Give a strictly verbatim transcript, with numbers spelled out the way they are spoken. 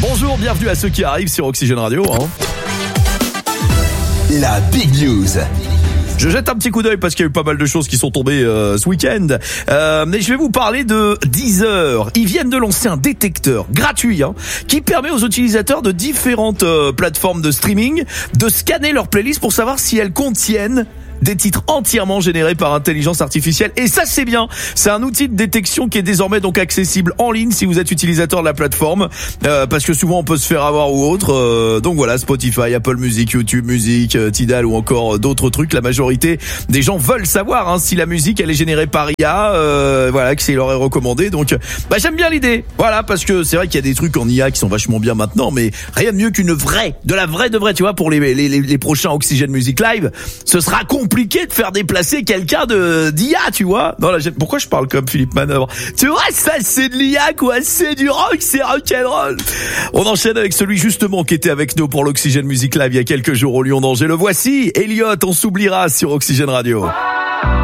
Bonjour, bienvenue à ceux qui arrivent sur Oxygène Radio. Hein. La Big News. Je jette un petit coup d'œil parce qu'il y a eu pas mal de choses qui sont tombées euh, ce week-end. Euh, mais je vais vous parler de Deezer. Ils viennent de lancer un détecteur gratuit hein, qui permet aux utilisateurs de différentes euh, plateformes de streaming de scanner leurs playlists pour savoir si elles contiennent des titres entièrement générés par intelligence artificielle. Et ça, c'est bien. C'est un outil de détection qui est désormais donc accessible en ligne si vous êtes utilisateur de la plateforme. Euh, parce que souvent, on peut se faire avoir ou autre. Euh, donc voilà, Spotify, Apple Music, YouTube Music, euh, Tidal ou encore d'autres trucs. La majorité des gens veulent savoir hein, si la musique, elle est générée par I A. Euh, voilà, que c'est leur est recommandé. Donc, bah, j'aime bien l'idée. Voilà, parce que c'est vrai qu'il y a des trucs en I A qui sont vachement bien maintenant, mais rien de mieux qu'une vraie, de la vraie de vraie. Tu vois, pour les, les, les, les prochains Oxygène Music Live, ce sera compliqué de faire déplacer quelqu'un de d'I A, tu vois. Non, là, pourquoi je parle comme Philippe Manœuvre? Tu vois, ça c'est de l'I A quoi, c'est du rock, c'est rock'n'roll. On enchaîne avec celui justement qui était avec nous pour l'Oxygène Music Live il y a quelques jours au Lyon d'Angers. Le voici, Elliot, on s'oubliera sur Oxygène Radio.